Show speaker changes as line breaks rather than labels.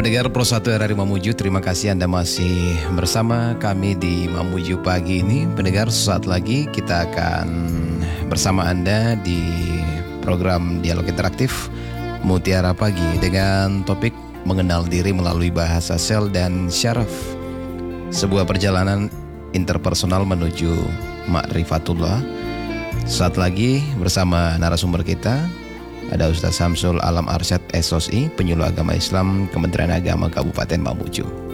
Pendengar Pro 1 RRI Mamuju, terima kasih Anda masih bersama kami di Mamuju pagi ini. Pendengar, sesaat lagi kita akan bersama Anda di program Dialog Interaktif Mutiara Pagi dengan topik mengenal diri melalui bahasa sel dan syaraf. Sebuah perjalanan interpersonal menuju ma'rifatullah. Saat lagi bersama narasumber kita ada Ustaz Samsul Alam Arsyad SOSI, penyuluh agama Islam Kementerian Agama Kabupaten Mamuju.